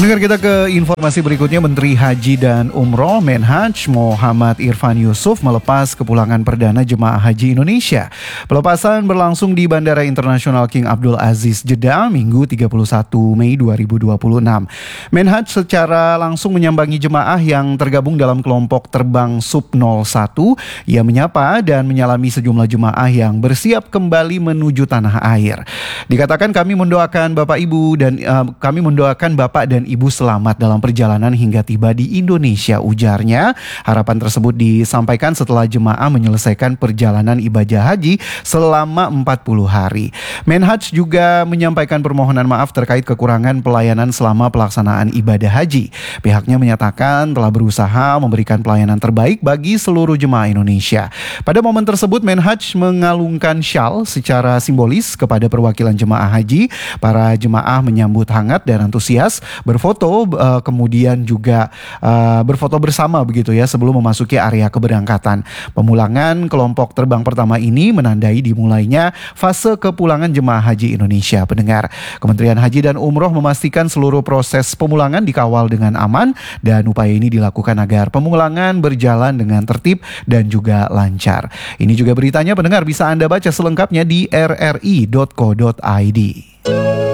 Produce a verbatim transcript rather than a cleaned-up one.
Pendengar, kita ke informasi berikutnya. Menteri Haji dan Umroh Menhaj Muhammad Irfan Yusuf melepas kepulangan perdana jemaah haji Indonesia. Pelepasan berlangsung di Bandara Internasional King Abdul Aziz Jeddah Minggu tiga puluh satu Mei dua ribu dua puluh enam. Menhaj secara langsung menyambangi jemaah yang tergabung dalam kelompok terbang Sub nol satu. Ia menyapa dan menyalami sejumlah jemaah yang bersiap kembali menuju tanah air. Dikatakan, kami mendoakan Bapak Ibu dan uh, kami mendoakan Bapak dan Ibu selamat dalam perjalanan hingga tiba di Indonesia, ujarnya. Harapan tersebut disampaikan setelah jemaah menyelesaikan perjalanan ibadah haji selama empat puluh hari. Menhaj juga menyampaikan permohonan maaf terkait kekurangan pelayanan selama pelaksanaan ibadah haji. Pihaknya menyatakan telah berusaha memberikan pelayanan terbaik bagi seluruh jemaah Indonesia. Pada momen tersebut, Menhaj mengalungkan syal secara simbolis kepada perwakilan jemaah haji. Para jemaah menyambut hangat dan antusias, berfoto, uh, kemudian juga uh, berfoto bersama begitu ya sebelum memasuki area keberangkatan. Pemulangan kelompok terbang pertama ini menandai dimulainya fase kepulangan jemaah haji Indonesia. Pendengar, Kementerian Haji dan Umroh memastikan seluruh proses pemulangan dikawal dengan aman dan upaya ini dilakukan agar pemulangan berjalan dengan tertib dan juga lancar. Ini juga beritanya, pendengar, bisa Anda baca selengkapnya di r r i dot co dot i d.